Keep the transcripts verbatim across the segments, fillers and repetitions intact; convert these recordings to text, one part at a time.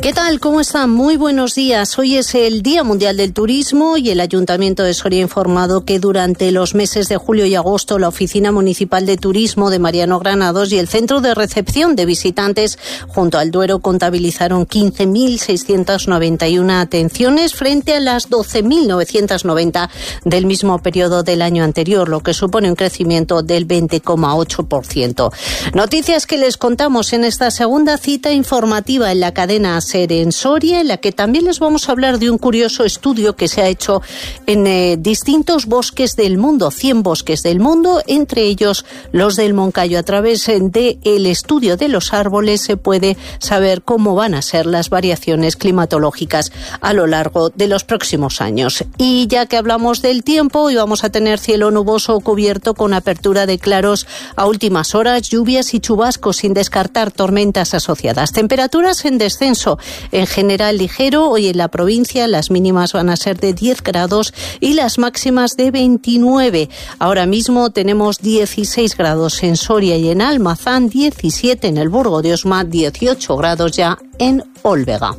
¿Qué tal? ¿Cómo están? Muy buenos días. Hoy es el Día Mundial del Turismo y el Ayuntamiento de Soria ha informado que durante los meses de julio y agosto la Oficina Municipal de Turismo de Mariano Granados y el Centro de Recepción de Visitantes junto al Duero contabilizaron quince mil seiscientas noventa y una atenciones frente a las doce mil novecientas noventa del mismo periodo del año anterior, lo que supone un crecimiento del veinte coma ocho por ciento. Noticias que les contamos en esta segunda cita informativa en la cadena SER en Soria, en la que también les vamos a hablar de un curioso estudio que se ha hecho en eh, distintos bosques del mundo, cien bosques del mundo, entre ellos los del Moncayo. A través del estudio de los árboles se puede saber cómo van a ser las variaciones climatológicas a lo largo de los próximos años. Y ya que hablamos del tiempo, hoy vamos a tener cielo nuboso o cubierto con apertura de claros a últimas horas, lluvias y chubascos sin descartar tormentas asociadas. Temperaturas en descenso, en general ligero. Hoy en la provincia las mínimas van a ser de diez grados y las máximas de veintinueve. Ahora mismo tenemos dieciséis grados en Soria y en Almazán, diecisiete en el Burgo de Osma, dieciocho grados ya en Olvega.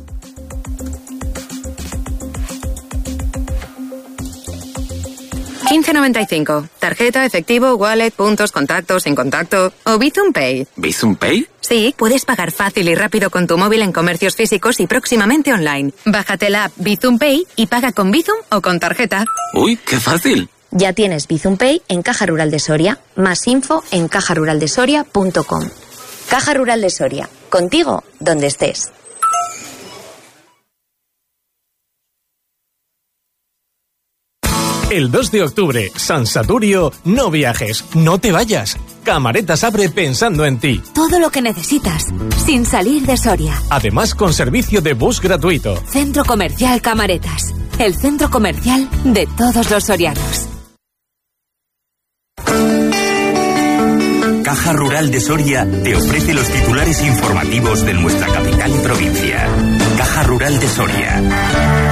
quince noventa y cinco. Tarjeta, efectivo, wallet, puntos, contactos, sin contacto o Bizum Pay. ¿Bizum Pay? Sí, puedes pagar fácil y rápido con tu móvil en comercios físicos y próximamente online. Bájate la app Bizum Pay y paga con Bizum o con tarjeta. ¡Uy, qué fácil! Ya tienes Bizum Pay en Caja Rural de Soria. Más info en caja rural de soria punto com. Caja Rural de Soria. Contigo, donde estés. El dos de octubre, San Saturio, no viajes, no te vayas. Camaretas abre pensando en ti. Todo lo que necesitas, sin salir de Soria. Además, con servicio de bus gratuito. Centro Comercial Camaretas, el centro comercial de todos los sorianos. Caja Rural de Soria te ofrece los titulares informativos de nuestra capital y provincia. Caja Rural de Soria.